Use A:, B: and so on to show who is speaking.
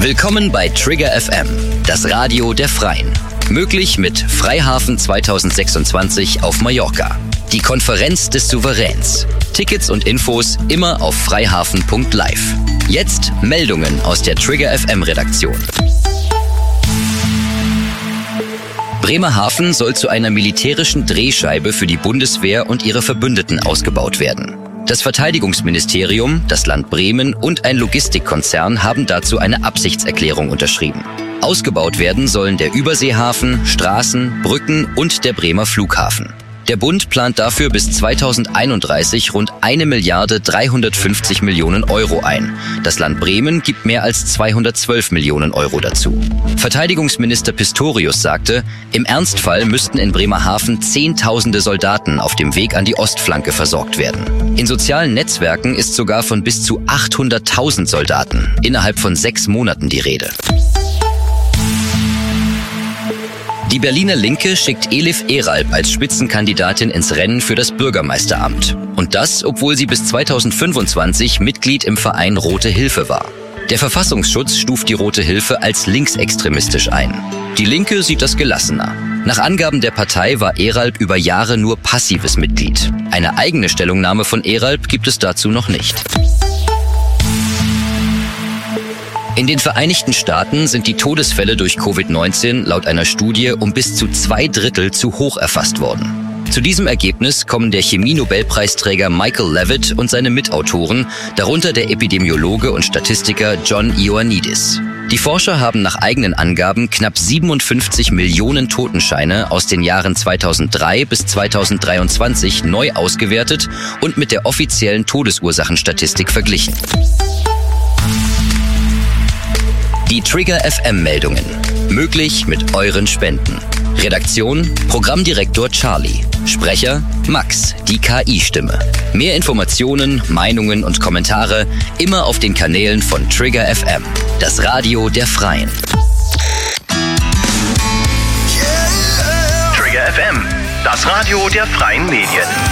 A: Willkommen bei Trigger FM, das Radio der Freien. Möglich mit Freihafen 2026 auf Mallorca. Die Konferenz des Souveräns. Tickets und Infos immer auf freihafen.live. Jetzt Meldungen aus der Trigger FM Redaktion. Bremerhaven soll zu einer militärischen Drehscheibe für die Bundeswehr und ihre Verbündeten ausgebaut werden. Das Verteidigungsministerium, das Land Bremen und ein Logistikkonzern haben dazu eine Absichtserklärung unterschrieben. Ausgebaut werden sollen der Überseehafen, Straßen, Brücken und der Bremer Flughafen. Der Bund plant dafür bis 2031 rund 1.350 Millionen Euro ein. Das Land Bremen gibt mehr als 212 Millionen Euro dazu. Verteidigungsminister Pistorius sagte, im Ernstfall müssten in Bremerhaven Zehntausende Soldaten auf dem Weg an die Ostflanke versorgt werden. In sozialen Netzwerken ist sogar von bis zu 800.000 Soldaten innerhalb von 6 Monaten die Rede. Die Berliner Linke schickt Elif Eralp als Spitzenkandidatin ins Rennen für das Bürgermeisteramt. Und das, obwohl sie bis 2025 Mitglied im Verein Rote Hilfe war. Der Verfassungsschutz stuft die Rote Hilfe als linksextremistisch ein. Die Linke sieht das gelassener. Nach Angaben der Partei war Eralp über Jahre nur passives Mitglied. Eine eigene Stellungnahme von Eralp gibt es dazu noch nicht. In den Vereinigten Staaten sind die Todesfälle durch Covid-19 laut einer Studie um bis zu 2/3 zu hoch erfasst worden. Zu diesem Ergebnis kommen der Chemie-Nobelpreisträger Michael Levitt und seine Mitautoren, darunter der Epidemiologe und Statistiker John Ioannidis. Die Forscher haben nach eigenen Angaben knapp 57 Millionen Totenscheine aus den Jahren 2003 bis 2023 neu ausgewertet und mit der offiziellen Todesursachenstatistik verglichen. Die Trigger FM-Meldungen. Möglich mit euren Spenden. Redaktion: Programmdirektor Charlie. Sprecher: Max, die KI-Stimme. Mehr Informationen, Meinungen und Kommentare immer auf den Kanälen von Trigger FM, das Radio der Freien.
B: Trigger FM, das Radio der Freien Medien.